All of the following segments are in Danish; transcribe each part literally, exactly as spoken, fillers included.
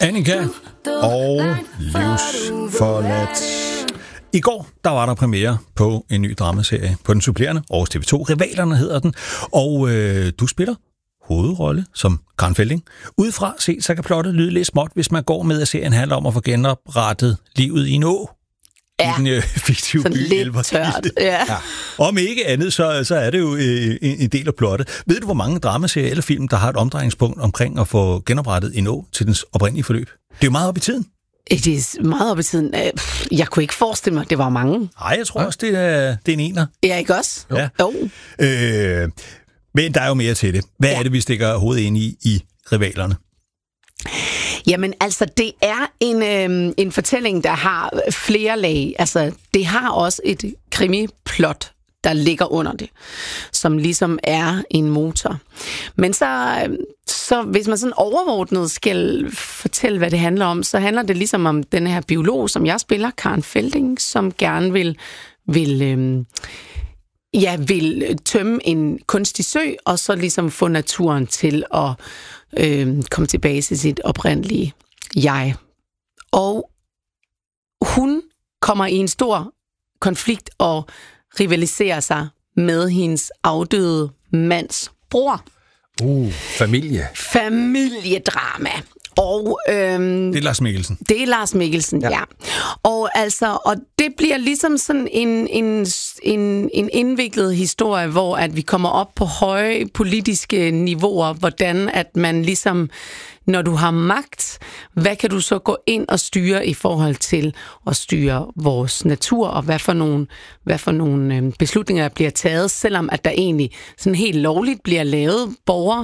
Annika og Livsforladt. I går, der var der premiere på en ny dramaserie på den supplerende Aarhus T V to. Rivalerne hedder den, og øh, du spiller hovedrolle som Karen Felding. Udefra set, så kan plottet lyde lidt småt, hvis man går med, at serien handler om at få genoprettet livet i en å. Ja, i den øh, fiktive by. Lidt tørt, ja. Ja. Om ikke andet, så, så er det jo øh, en, en del af plottet. Ved du, hvor mange dramaserier eller film, der har et omdrejningspunkt omkring at få genoprettet en å til dens oprindelige forløb? Det er jo meget op i tiden. Det er meget op i tiden. Jeg kunne ikke forestille mig, at det var mange. Nej, jeg tror også, det er, det er en ener. Ja, ikke også? Ja. Jo. Øh, men der er jo mere til det. Hvad ja. er det, vi stikker hovedet ind i i Rivalerne? Jamen, altså, det er en, øh, en fortælling, der har flere lag. Altså, det har også et krimiplot, der ligger under det, som ligesom er en motor. Men så, så hvis man sådan overordnet skal fortælle, hvad det handler om, så handler det ligesom om den her biolog, som jeg spiller, Karen Felding, som gerne vil, vil, øh, ja, vil tømme en kunstig sø, og så ligesom få naturen til at øh, komme tilbage til sit oprindelige jeg. Og hun kommer i en stor konflikt og rivaliserer sig med hendes afdøde mands bror. Uh, familie. Familiedrama. Og, øhm, det er Lars Mikkelsen. Det er Lars Mikkelsen, ja. ja. Og, altså, og det bliver ligesom sådan en, en, en, en indviklet historie, hvor at vi kommer op på høje politiske niveauer, hvordan at man ligesom, når du har magt, hvad kan du så gå ind og styre i forhold til at styre vores natur, og hvad for nogle, hvad for nogle beslutninger der bliver taget, selvom at der egentlig sådan helt lovligt bliver lavet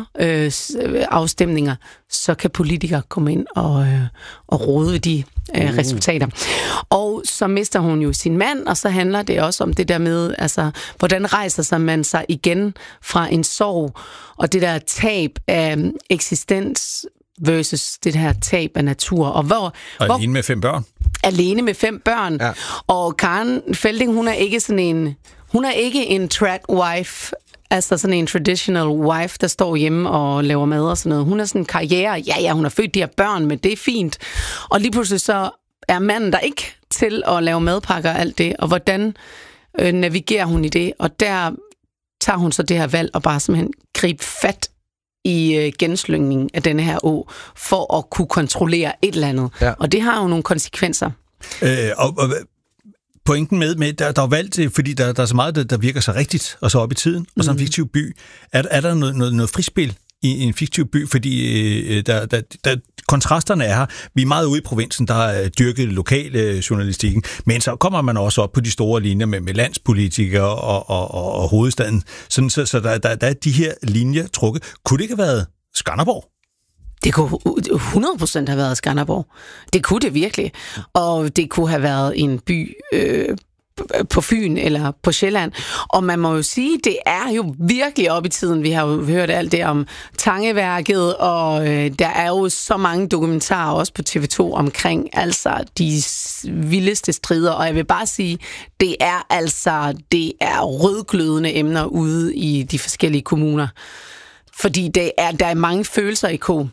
borgerafstemninger, øh, så kan politikere komme ind og, øh, og rode ved de øh, uh. resultater. Og så mister hun jo sin mand, og så handler det også om det der med, altså, hvordan rejser sig man sig igen fra en sorg, og det der tab af eksistens versus det her tab af natur. Og hvor, og hvor, alene med fem børn. Alene med fem børn. Ja. Og Karen Felding, hun er ikke sådan en, hun er ikke en trad wife, altså sådan en traditional wife, der står hjemme og laver mad og sådan noget. Hun er sådan en karriere. Ja, ja, hun har født de her børn, men det er fint. Og lige pludselig så er manden der ikke til at lave madpakker og alt det. Og hvordan øh, navigerer hun i det? Og der tager hun så det her valg og bare simpelthen gribe fat i øh, genslyngningen af denne her å, for at kunne kontrollere et eller andet. Ja. Og det har jo nogle konsekvenser. Øh, og, og pointen med, med der, der er valgt, fordi der, der er så meget, der, der virker så rigtigt, og så op i tiden, og så en fiktiv by. Er, er der noget, noget, noget frispil i en fiktiv by? Fordi øh, der, der, der, kontrasterne er her. Vi er meget ude i provinsen, der er dyrket lokale journalistikken, men så kommer man også op på de store linjer med, med landspolitikere og, og, og, og hovedstaden. Sådan, så så der, der, der er de her linjer trukket. Kunne det ikke have været Skanderborg? Det kunne hundrede procent have været Skanderborg. Det kunne det virkelig. Og det kunne have været en by øh, på Fyn eller på Sjælland. Og man må jo sige, det er jo virkelig op i tiden. Vi har jo hørt alt det om Tangeværket, og øh, der er jo så mange dokumentarer også på T V to omkring altså de vildeste strider. Og jeg vil bare sige, det er altså det er rødglødende emner ude i de forskellige kommuner. Fordi det er, der er mange følelser i ko.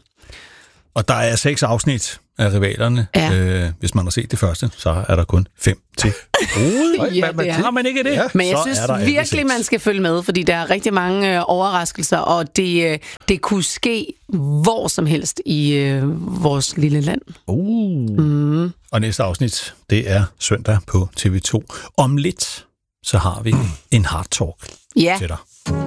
Og der er seks afsnit af Rivalerne. Ja. Øh, hvis man har set det første, så er der kun fem til. Uh, ja, det er. Har man ikke det? Ja. Men jeg synes virkelig, man skal følge med, fordi der er rigtig mange øh, overraskelser, og det, øh, det kunne ske hvor som helst i øh, vores lille land. Uh. Mm. Og næste afsnit, det er søndag på T V to. Om lidt, så har vi en hard talk ja. til dig.